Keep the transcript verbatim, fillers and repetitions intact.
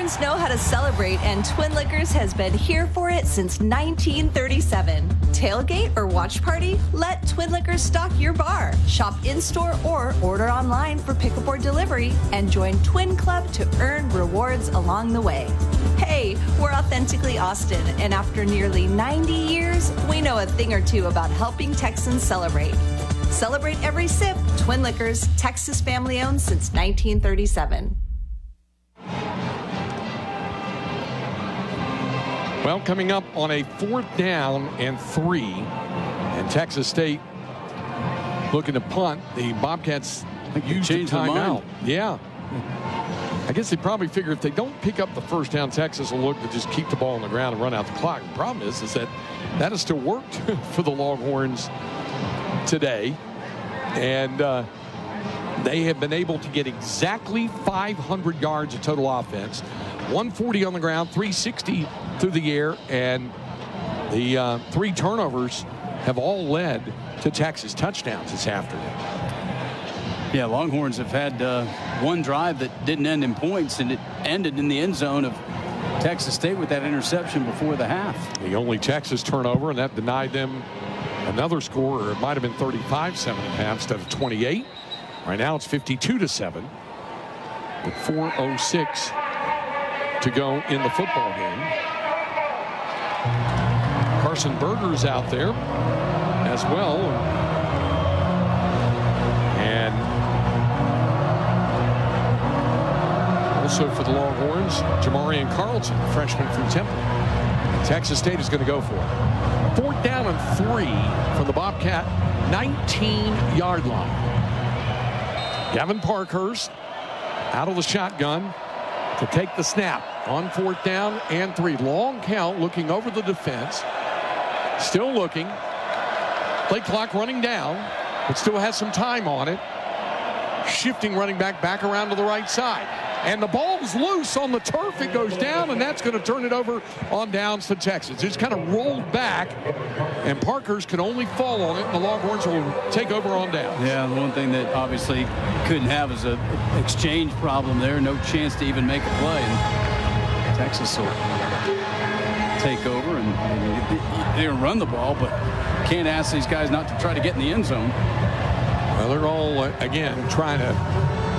Longhorns know how to celebrate, and Twin Liquors has been here for it since nineteen thirty-seven. Tailgate or watch party? Let Twin Liquors stock your bar. Shop in-store or order online for pickup or delivery, and join Twin Club to earn rewards along the way. Hey, we're authentically Austin, and after nearly ninety years, we know a thing or two about helping Texans celebrate. Celebrate every sip. Twin Liquors, Texas family-owned since nineteen thirty-seven. Well, coming up on a fourth down and three, and Texas State looking to punt. The Bobcats used a timeout. Yeah. I guess they probably figure if they don't pick up the first down, Texas will look to just keep the ball on the ground and run out the clock. The problem is, is that that has still worked for the Longhorns today. And uh, they have been able to get exactly five hundred yards of total offense. one forty on the ground, three sixty through the air, and the uh, three turnovers have all led to Texas touchdowns this afternoon. Yeah, Longhorns have had uh, one drive that didn't end in points, and it ended in the end zone of Texas State with that interception before the half. The only Texas turnover, and that denied them another score, or it might have been thirty-five seven at half instead of twenty-eight. Right now it's fifty-two to seven with four oh six to go in the football game. Carson Berger's out there as well. And also for the Longhorns, Jamarian Carlton, freshman from Temple. Texas State is going to go for it. Fourth down and three from the Bobcat nineteen-yard line. Gavin Parkhurst out of the shotgun to take the snap on fourth down and three. Long count, looking over the defense. Still looking. Play clock running down, but still has some time on it. Shifting running back back around to the right side. And the ball's loose on the turf. It goes down, and that's going to turn it over on downs to Texas. It's kind of rolled back, and Parkhurst can only fall on it, and the Longhorns will take over on downs. Yeah, the one thing that obviously couldn't have is an exchange problem there. No chance to even make a play. And Texas will take over, and they'll run the ball, but can't ask these guys not to try to get in the end zone. Well, they're all, uh, again, trying to